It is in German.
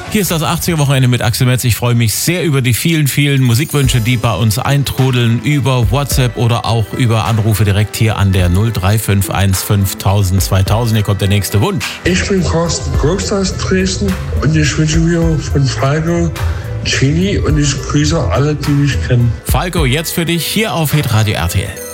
Hier ist das 80er-Wochenende mit Axel Metz. Ich freue mich sehr über die vielen, vielen Musikwünsche, die bei uns eintrudeln über WhatsApp oder auch über Anrufe direkt hier an der 03515 5000 2000. Hier kommt der nächste Wunsch. Ich bin Carsten Groß aus Dresden und ich wünsche mir von Falco Genie und ich grüße alle, die mich kennen. Falco, jetzt für dich hier auf Hitradio RTL.